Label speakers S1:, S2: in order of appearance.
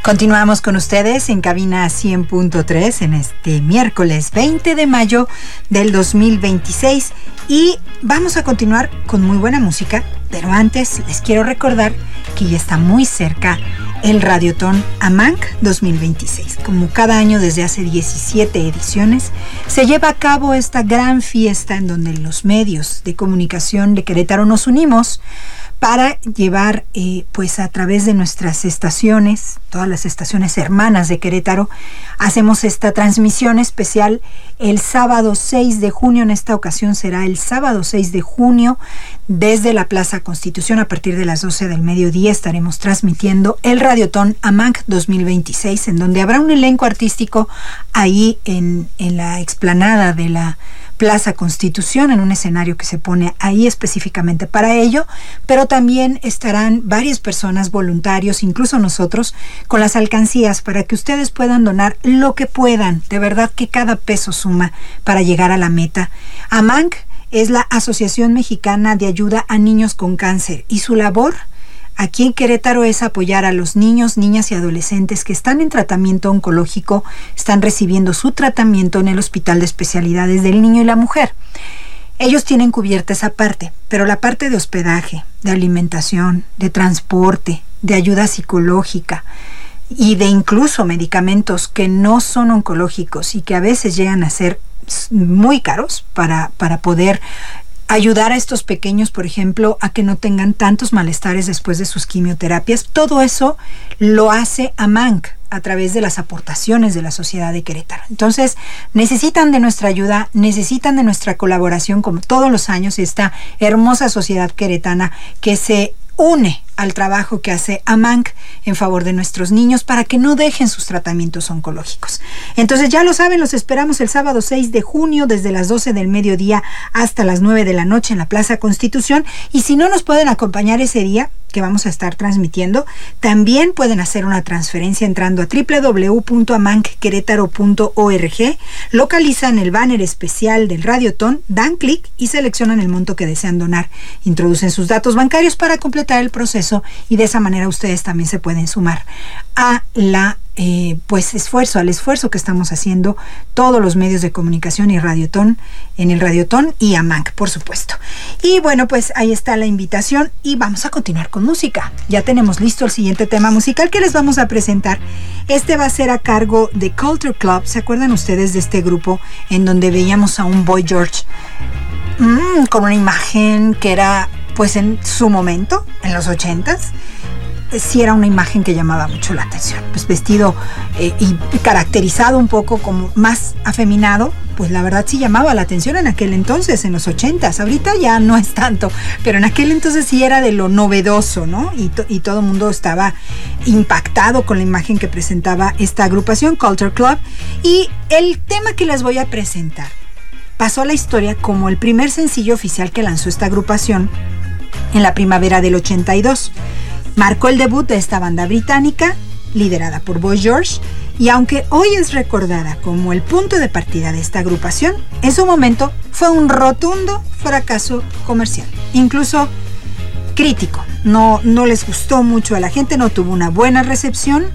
S1: Continuamos con ustedes en Cabina 100.3 en este miércoles 20 de mayo del 2026 y vamos a continuar con muy buena música, pero antes les quiero recordar que ya está muy cerca el Radiotón AMANC 2026. Como cada año desde hace 17 ediciones, se lleva a cabo esta gran fiesta en donde los medios de comunicación de Querétaro nos unimos para llevar pues a través de nuestras estaciones, todas las estaciones hermanas de Querétaro, hacemos esta transmisión especial el sábado 6 de junio, en esta ocasión será el sábado 6 de junio, desde la Plaza Constitución a partir de las 12 del mediodía estaremos transmitiendo el Radiotón AMANC 2026, en donde habrá un elenco artístico ahí en la explanada de la Plaza Constitución, en un escenario que se pone ahí específicamente para ello, pero también estarán varias personas, voluntarios, incluso nosotros, con las alcancías para que ustedes puedan donar lo que puedan. De verdad que cada peso suma para llegar a la meta. AMANC es la Asociación Mexicana de Ayuda a Niños con Cáncer y su labor aquí en Querétaro es apoyar a los niños, niñas y adolescentes que están en tratamiento oncológico, están recibiendo su tratamiento en el Hospital de Especialidades del Niño y la Mujer. Ellos tienen cubierta esa parte, pero la parte de hospedaje, de alimentación, de transporte, de ayuda psicológica y de incluso medicamentos que no son oncológicos y que a veces llegan a ser muy caros para poder ayudar a estos pequeños, por ejemplo, a que no tengan tantos malestares después de sus quimioterapias. Todo eso lo hace AMANC a través de las aportaciones de la sociedad de Querétaro. Entonces, necesitan de nuestra ayuda, necesitan de nuestra colaboración, como todos los años, esta hermosa sociedad queretana que se une al trabajo que hace AMANC en favor de nuestros niños para que no dejen sus tratamientos oncológicos. Entonces ya lo saben, los esperamos el sábado 6 de junio desde las 12 del mediodía hasta las 9 de la noche en la Plaza Constitución, y si no nos pueden acompañar ese día que vamos a estar transmitiendo, también pueden hacer una transferencia entrando a www.amancquerétaro.org, localizan el banner especial del Radiotón, dan clic y seleccionan el monto que desean donar, introducen sus datos bancarios para completar el proceso y de esa manera ustedes también se pueden sumar a la al esfuerzo que estamos haciendo todos los medios de comunicación y Radiotón, en el Radiotón y AMANC, por supuesto. Y bueno, pues ahí está la invitación y vamos a continuar con música. Ya tenemos listo el siguiente tema musical que les vamos a presentar. Este va a ser a cargo de Culture Club. ¿Se acuerdan ustedes de este grupo en donde veíamos a un Boy George con una imagen que era, pues en su momento, en los 80s, sí era una imagen que llamaba mucho la atención, pues vestido y caracterizado un poco como más afeminado, pues la verdad sí llamaba la atención en aquel entonces, en los 80s, ahorita ya no es tanto, pero en aquel entonces sí era de lo novedoso, ¿no? Y todo el mundo estaba impactado con la imagen que presentaba esta agrupación, Culture Club, y el tema que les voy a presentar pasó a la historia como el primer sencillo oficial que lanzó esta agrupación en la primavera del 82. Marcó el debut de esta banda británica, liderada por Boy George, y aunque hoy es recordada como el punto de partida de esta agrupación, en su momento fue un rotundo fracaso comercial, incluso crítico. No les gustó mucho a la gente, no tuvo una buena recepción.